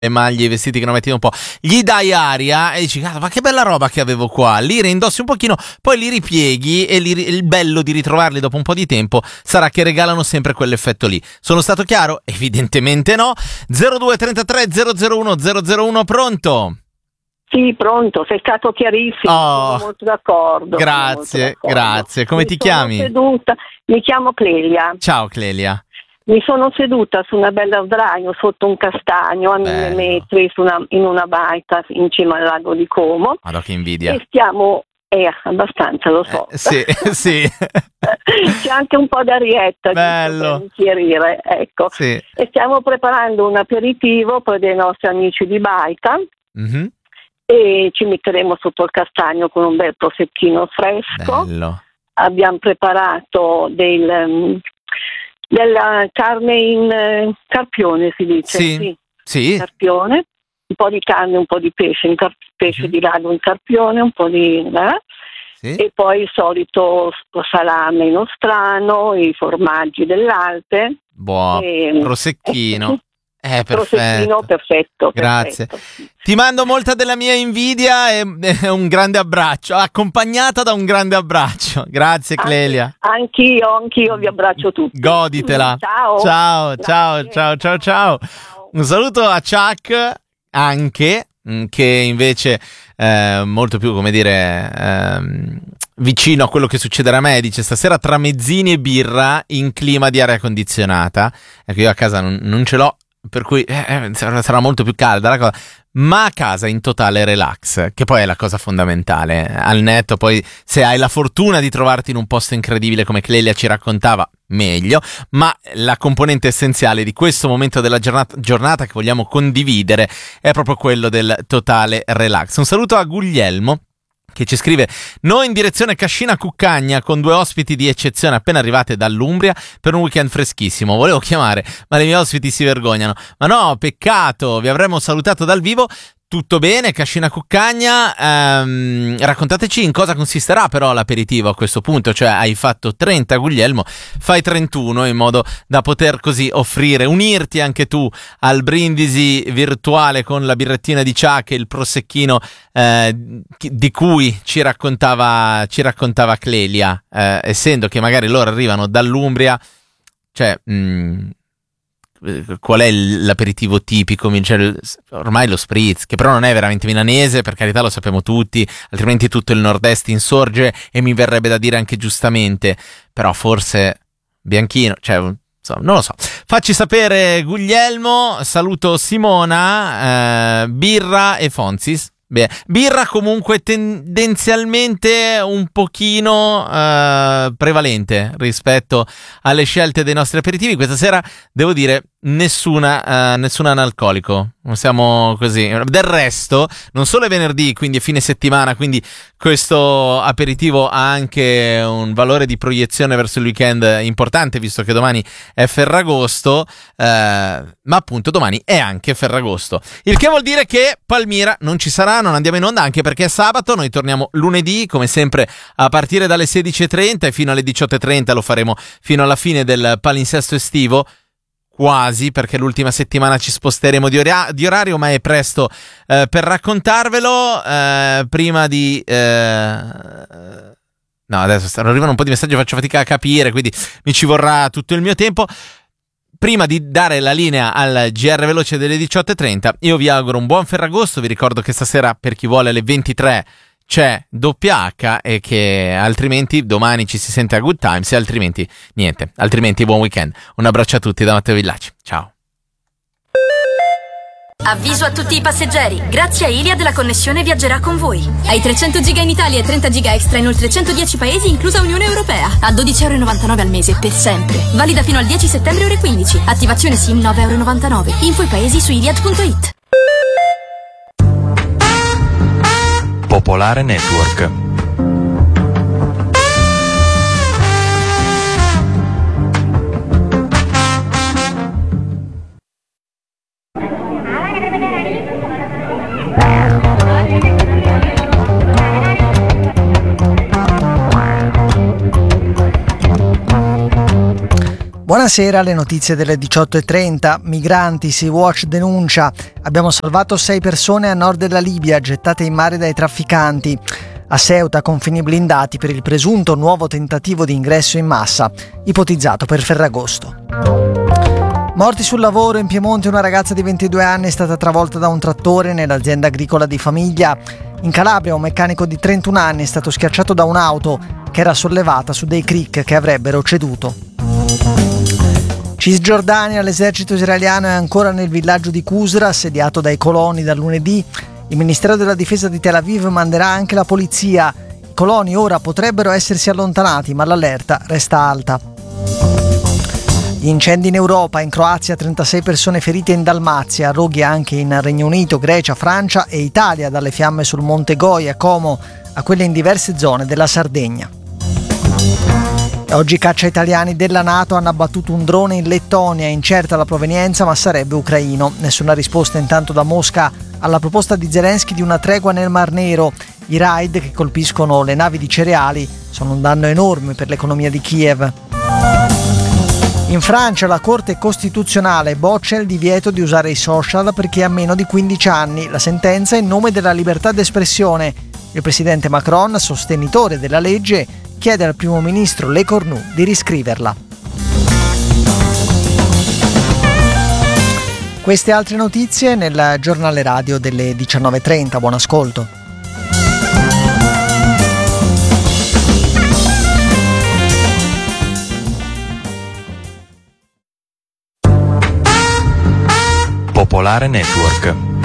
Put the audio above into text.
le maglie, i vestiti che non metti un po', gli dai aria e dici ma che bella roba che avevo qua, li reindossi un pochino, poi li ripieghi e il bello di ritrovarli dopo un po' di tempo sarà che regalano sempre quell'effetto lì. Sono stato chiaro? Evidentemente no. 0233 001 001, pronto? Sì, pronto, sei stato chiarissimo, sono molto d'accordo. Grazie. Come ti chiami? Seduta. Mi chiamo Clelia. Ciao Clelia. Mi sono seduta su una bella sdraio sotto un castagno a 1000 metri in una baita in cima al lago di Como. Madò, che invidia. E stiamo, abbastanza, lo so. Sì. C'è anche un po' d'arietta. Bello. Per inserire, ecco. Sì. E stiamo preparando un aperitivo per dei nostri amici di baita. Mm-hmm. E ci metteremo sotto il castagno con un bel prosecchino fresco. Bello. Abbiamo preparato della carne in carpione, si dice. Sì. Carpione, un po' di carne, un po' di pesce, pesce di lago in carpione, un po' di... Sì. E poi il solito salame nostrano, i formaggi dell'Alpe. Buono, prosecchino. Perfetto. Grazie. Perfetto. Ti mando molta della mia invidia e un grande abbraccio, accompagnata da un grande abbraccio. Grazie Clelia. Anch'io vi abbraccio tutti. Goditela. Ciao. Un saluto a Chuck anche, che invece molto più, come dire, vicino a quello che succederà a me, dice: stasera tra mezzini e birra in clima di aria condizionata. Ecco, io a casa non ce l'ho, per cui sarà molto più calda la cosa, ma a casa in totale relax, che poi è la cosa fondamentale. Al netto, poi, se hai la fortuna di trovarti in un posto incredibile come Clelia ci raccontava, meglio, ma la componente essenziale di questo momento della giornata che vogliamo condividere è proprio quello del totale relax. Un saluto a Guglielmo, che ci scrive: noi in direzione Cascina Cuccagna con 2 ospiti di eccezione appena arrivate dall'Umbria per un weekend freschissimo. Volevo chiamare, ma le mie ospiti si vergognano. Ma no, peccato, vi avremmo salutato dal vivo. Tutto bene, Cascina Cuccagna, raccontateci in cosa consisterà però l'aperitivo a questo punto. Cioè, hai fatto 30, Guglielmo, fai 31, in modo da poter così unirti anche tu al brindisi virtuale con la birrettina di Chuck e il prosecchino di cui ci raccontava Clelia, essendo che magari loro arrivano dall'Umbria. Cioè, qual è l'aperitivo tipico? Cioè, ormai lo spritz, che però non è veramente milanese, per carità, lo sappiamo tutti, altrimenti tutto il nord-est insorge e mi verrebbe da dire anche giustamente, però forse bianchino, cioè insomma, non lo so. Facci sapere, Guglielmo. Saluto Simona. Birra e Fonzis. Beh, birra comunque tendenzialmente un pochino prevalente rispetto alle scelte dei nostri aperitivi. Questa sera, devo dire, nessun analcolico. Non siamo così. Del resto, non solo è venerdì, quindi è fine settimana, quindi questo aperitivo ha anche un valore di proiezione verso il weekend importante, visto che domani è Ferragosto, ma appunto domani è anche Ferragosto. Il che vuol dire che Palmira non ci sarà, non andiamo in onda, anche perché è sabato. Noi torniamo lunedì, come sempre, a partire dalle 16:30 e fino alle 18:30, lo faremo fino alla fine del palinsesto estivo. Quasi, perché l'ultima settimana ci sposteremo di orario, ma è presto per raccontarvelo. Prima di... No, adesso arrivano un po' di messaggi, faccio fatica a capire, quindi mi ci vorrà tutto il mio tempo. Prima di dare la linea al GR veloce delle 18:30, io vi auguro un buon Ferragosto. Vi ricordo che stasera, per chi vuole, alle 23 c'è WH e che altrimenti domani ci si sente a Good Times, e altrimenti niente, altrimenti buon weekend. Un abbraccio a tutti da Matteo Villacci, ciao. Avviso a tutti i passeggeri, grazie a Iliad la connessione viaggerà con voi. Hai 300 giga in Italia e 30 giga extra in oltre 110 paesi, inclusa Unione Europea, a €12,99 al mese per sempre. Valida fino al 10 settembre ore 15. Attivazione SIM €9,99. Info i paesi su iliad.it. Popolare Network. Buonasera, le notizie delle 18:30. Migranti, Sea-Watch denuncia. Abbiamo salvato 6 persone a nord della Libia, gettate in mare dai trafficanti. A Ceuta, confini blindati per il presunto nuovo tentativo di ingresso in massa, ipotizzato per Ferragosto. Morti sul lavoro in Piemonte, una ragazza di 22 anni è stata travolta da un trattore nell'azienda agricola di famiglia. In Calabria un meccanico di 31 anni è stato schiacciato da un'auto che era sollevata su dei crick che avrebbero ceduto. Cisgiordania, l'esercito israeliano è ancora nel villaggio di Qusra, assediato dai coloni da lunedì. Il Ministero della Difesa di Tel Aviv manderà anche la polizia. I coloni ora potrebbero essersi allontanati, ma l'allerta resta alta. Gli incendi in Europa, in Croazia 36 persone ferite in Dalmazia, roghi anche in Regno Unito, Grecia, Francia e Italia, dalle fiamme sul Monte Goia, Como, a quelle in diverse zone della Sardegna. E oggi caccia italiani della NATO hanno abbattuto un drone in Lettonia, incerta la provenienza ma sarebbe ucraino. Nessuna risposta intanto da Mosca alla proposta di Zelensky di una tregua nel Mar Nero. I raid che colpiscono le navi di cereali sono un danno enorme per l'economia di Kiev. In Francia la Corte Costituzionale boccia il divieto di usare i social per chi ha meno di 15 anni. La sentenza è in nome della libertà d'espressione. Il presidente Macron, sostenitore della legge, chiede al primo ministro Le Cornu di riscriverla. Queste altre notizie nel giornale radio delle 19:30. Buon ascolto. Popolare Network.